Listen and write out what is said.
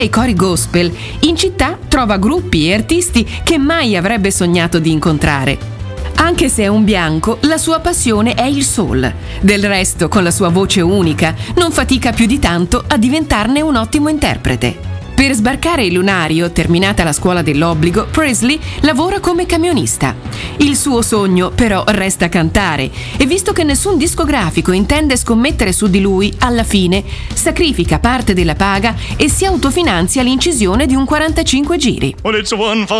ai cori gospel, in città trova gruppi e artisti che mai avrebbe sognato di incontrare. Anche se è un bianco, la sua passione è il soul. Del resto, con la sua voce unica, non fatica più di tanto a diventarne un ottimo interprete. Per sbarcare il lunario, terminata la scuola dell'obbligo, Presley lavora come camionista. Il suo sogno, però, resta cantare e visto che nessun discografico intende scommettere su di lui, alla fine sacrifica parte della paga e si autofinanzia l'incisione di un 45 giri. Well, it's a one for